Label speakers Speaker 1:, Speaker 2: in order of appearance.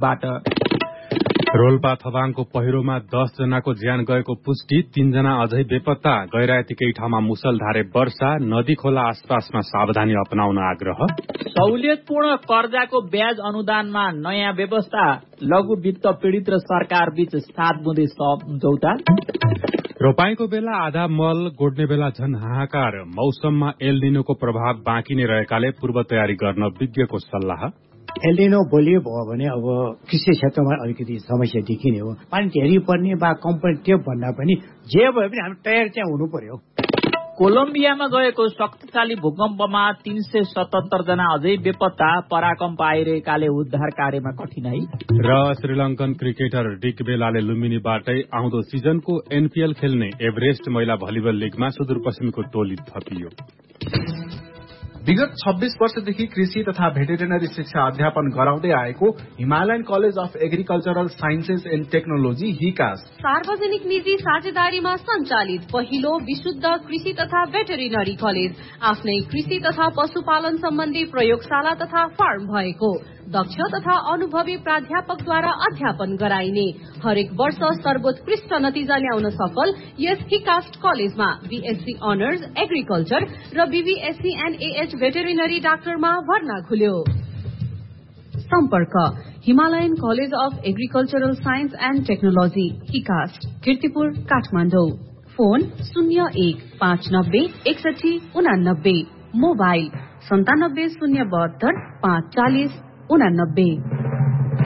Speaker 1: बाट
Speaker 2: रोल्पा थबाङको पहिरोमा 10 जनाको ज्यान गएको पुष्टि, 3 जना अझै बेपत्ता। गैरातीकै ठाउँमा मुसलधारे वर्षा, नदी खोला आसपासमा सावधानी अपनाउन आग्रह।
Speaker 1: सहुलियतपूर्ण कर्जाको ब्याज अनुदानमा नयाँ व्यवस्था, लघु वित्त पीडित र सरकार बीच 7 बुँदे सम्झौता।
Speaker 2: रोपाईको बेला आधा मल, गोड्ने बेला झन हाहाकार। मौसममा एल निनोको प्रभाव बाँकी नै रहेकाले पूर्व तयारी गर्न विज्ञको सल्लाह।
Speaker 3: एलनिनो बलियो भयो भने अब कृषि क्षेत्रमा अलिकति समस्या देखिने हो। पानी धेरै पर्ने वा कम्पन्सेट भन्दा पनि जे भए पनि हामी तयार चाहिँ हुनु पर्यो।
Speaker 1: कोलम्बियामा गएको शक्तिशाली भूकम्पमा 377 जना अझै बेपत्ता, पराकम्प आइरहेकाले उद्धार कार्यमा कठिनाई।
Speaker 2: र श्रीलङ्कन क्रिकेटर डिक बेलाले लुम्बिनीबाटै आउँदो सिजनको एनपीएल खेल्ने एभरेस्ट महिला भलिबल लिगमा सुदूरपश्चिमको टोली थपियो।
Speaker 4: विगत 26 वर्षदेखि कृषि तथा भेटेरिनरी शिक्षा अध्यापन गराउँदै आएको Himalayan college of agricultural sciences and technology हिकास
Speaker 5: सार्वजनिक निजी साझेदारीमा सञ्चालित पहिलो विशुद्ध कृषि तथा भेटेरिनरी कलेज, आफ्नै कृषि तथा पशुपालन सम्बन्धी प्रयोगशाला तथा फार्म भएको, दक्ष तथा अनुभवी प्राध्यापकद्वारा अध्यापन गराइने, हरेक वर्ष सर्वोत्कृष्ट नतिजा ल्याउन सफल यस हिकास्ट कलेजमा बीएससी अनर्स एग्रिकल्चर र बीबीएससी एन्ड एएच भेटेरिनरी डाक्टरमा भर्ना खुल्यो। सम्पर्क Himalayan college of agricultural science and technology हिकास्ट, Kirtipur, Kathmandu. Phone 0159 61 89, mobile 97 072 540 89।